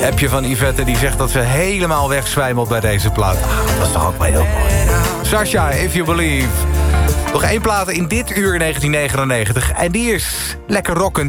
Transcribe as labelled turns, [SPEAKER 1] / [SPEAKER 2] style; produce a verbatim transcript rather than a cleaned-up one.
[SPEAKER 1] Appje van Yvette die zegt dat ze helemaal wegzwijmelt bij deze plaat. Ah, dat is toch ook wel heel mooi. Sasha, If You Believe. Nog één plaat in dit uur negentien negenennegentig. En die is lekker rockend.